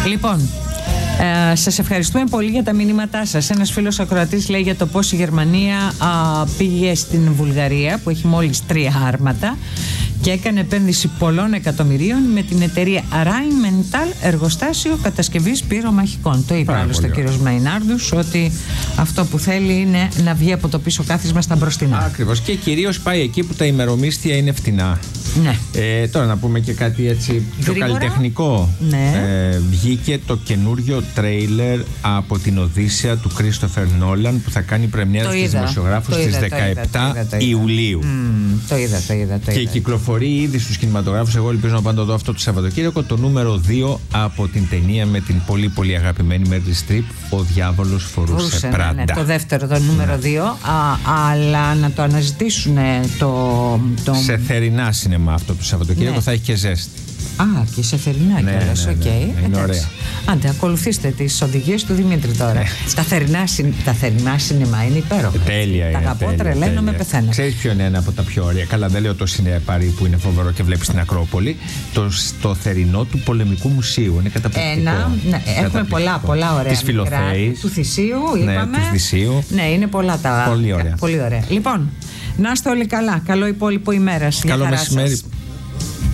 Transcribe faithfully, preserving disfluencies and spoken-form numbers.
Λοιπόν, ε, σας ευχαριστούμε πολύ για τα μηνύματά σας. Ένας φίλος ακροατής λέει για το πώς η Γερμανία α, πήγε στην Βουλγαρία, που έχει μόλις τρία άρματα, και έκανε επένδυση πολλών εκατομμυρίων με την εταιρεία Rheinmetall, εργοστάσιο κατασκευής πυρομαχικών. Το είπε άλλωστε ο κύριος Μαϊνάρντους, ότι αυτό που θέλει είναι να βγει από το πίσω κάθισμα στα μπροστινά. Ακριβώς. Και κυρίως πάει εκεί που τα ημερομίσθια είναι φτηνά. Ναι. Ε, τώρα να πούμε και κάτι έτσι πιο Γρήγορα. καλλιτεχνικό. Ναι. Ε, βγήκε το καινούριο τρέιλερ από την Οδύσσεια του Κρίστοφερ Νόλαν, που θα κάνει πρεμιέρα στους δημοσιογράφους στις δεκαεπτά Ιουλίου. Mm, το είδα, το είδα. Το και είδα. κυκλοφορεί ήδη στους κινηματογράφους. Εγώ ελπίζω να πάω να το δω αυτό το Σαββατοκύριακο. Το νούμερο δύο από την ταινία με την πολύ πολύ αγαπημένη Μέριλ Στριπ, Ο Διάβολος Φορούσε, Φορούσε Πράντα. Ναι, ναι, το δεύτερο, το νούμερο δύο. Ναι. Αλλά να το αναζητήσουν το, το... σε θερινά σινεμά αυτό το Σαββατοκύριακο, ναι. Θα έχει και ζέστη. Α, και σε θερινά ναι, κιόλας, ναι, οκ. ναι, ναι, είναι ωραία. Άντε, ακολουθήστε τις οδηγίες του Δημήτρη τώρα. Ναι. Τα, θερινά, τα θερινά σινεμά είναι υπέροχα. Τέλεια είναι. Τα αγαπώ, τρελαίνω, με πεθαίνω. Ξέρεις ποιο είναι ένα από τα πιο ωραία? Καλά, δεν λέω το Σινεπάρι που είναι φοβερό και βλέπεις την Ακρόπολη. Το, το θερινό του Πολεμικού Μουσείου είναι καταπληκτικό. Ένα, ναι, έχουμε πολλά, πολλά ωραία. Της Φιλοθέης. Του Θησίου, είπαμε. Ναι, του Θησίου. Ναι, είναι πολλά τα. Πολύ ωραία. Πολύ ωραία. Λοιπόν, να είστε όλοι καλά. Καλό υπόλοιπο ημέρας. Καλό μεσημέρι.